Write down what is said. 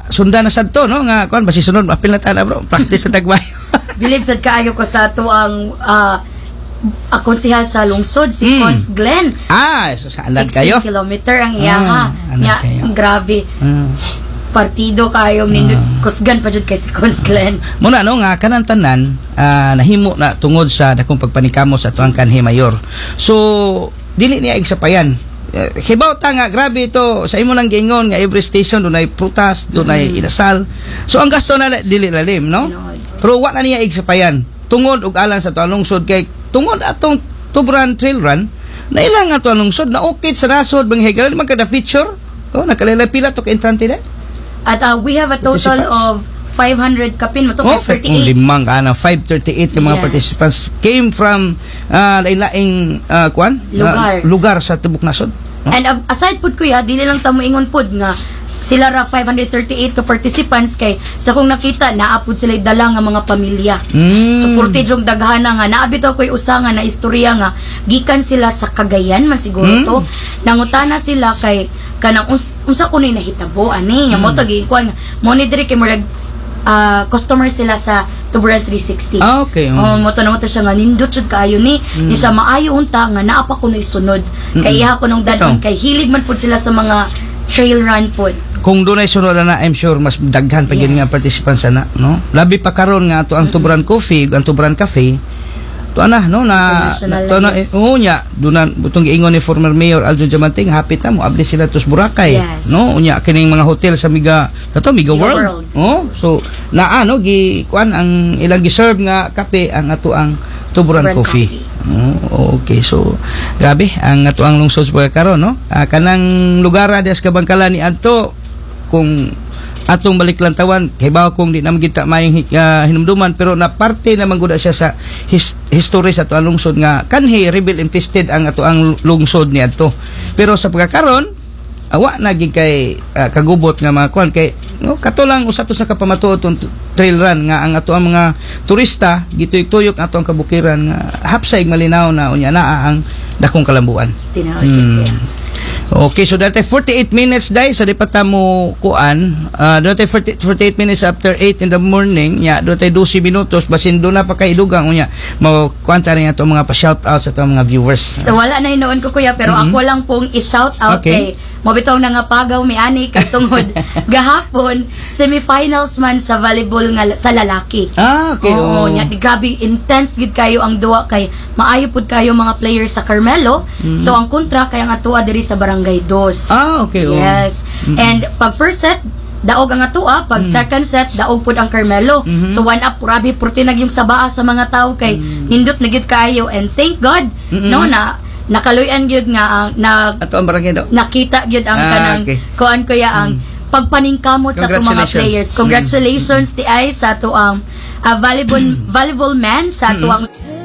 sundan na sad to no nga kuan basi sunod apil na tana bro practice sa tagbayo. Believe sad kaayo ko sa to ang akonsehal sa lungsod si Cons Glenn. So sa alag kayo. 16 kilometer ang iyaha. Nya grabe. Partido kayo nindot kusgan pa jud kay si Cons Glenn. Muna no nga kanang tanan nahimo na tungod sa dakong pagpanikamo sa tuang kanhi mayor. So dili niya igsapayan. Hibaw ta nga grabe ito sa imo nang giingon nga every station dunay prutas, dunay inasal. So ang gasto na dili lalim no. Pero wa na niya igsapayan tungod og alang sa tuang lungsod kay tungod atong Tuburan Trail Run na ilang ato ang lungsod na okay sa nasod bang higal man kada feature nakalala pila to ka entrante na. At we have a total of 500 kapin mo to 538. Limang 538 ka mga participants came from lain-laing lugar sa tibok nasod. And aside pud kuya dili lang ta moingon pud nga sila ra 538 ka participants kay sa kung nakita naapod sila dala nga mga pamilya. Suporte jong daghana nga naabi to koy usa nga na istorya nga gikan sila sa Cagayan man siguro to. Nangutana sila kay kanang unsa kunoy nahitabo ani nga mo to gikuan mo ni diri kay murag customer sila sa Tuburan 360. Okay. Mo to siya nga nindot jud kaayo ni isa maayo unta nga naa pa kunoy sunod. Kay iha ko nung dadon kay hilig man pud sila sa mga trail run pod. Kung dunay sunod na I'm sure mas daghan pa gyud nga participants na no. Labi pa karon nga ato ang Tuburan Coffee, ang Tuburan Cafe. To ana no na to na unya dunan butong giingon ni former mayor Aljon Diamanting hapit na mo abli sila tus Boracay no unya kining mga hotel sa Miga World. So naa no gi kuan ang ilang giserve nga kape ang ato ang Tuburan Coffee. Okay, so grabe ang ato ang lungsod sa karon no. Kanang lugar sa Kabangkalan ni adto kung atong baliklantawan kay bawo kung di naman kita mayong hinumduman pero na parte naman gud siya sa history sa ato ang lungsod nga kanhi rebuild and tested ang ato ang lungsod ni adto. Pero sa pagkakaron awa na gid kay kagubot nga mga kuan kay no katulang usa to sa kapamatuod trail run nga ang ato ang mga turista gituyok-tuyok ato ang kabukiran nga hapsay malinaw na unya naa ang dakong kalambuan. Okay, so dati 48 minutes dai so di pa ta mo kuan dati 48 minutes after 8 in the morning nya dati 12 minutos basin do na pa kay dugang unya mo kuan ta rin ato mga pa shout out sa ato mga viewers. So wala na hinoon ko kuya pero ako lang pong i-shout out kay mabitaw na nga pagaw mi ani katungod gahapon semifinals man sa volleyball nga sa lalaki. Okay. Nya grabe intense gid kayo ang duwa kay maayo pud kayo mga players sa Carmelo. So ang kontra kay ang atoa diri sa Barangay 2. Okay. Yes. And pag first set daog ang atoa, pag second set daog pud ang Carmelo. So one up grabe purti nag yung sabaa sa mga tao kay nindot na gyud kayo and thank God no na nakaluyan gyud nga ato ang barangay daw nakita gyud ang kanang kuan kuya ang pagpaningkamot sa ato mga players. Congratulations ti ay sa ato ang volleyball man sa ato ang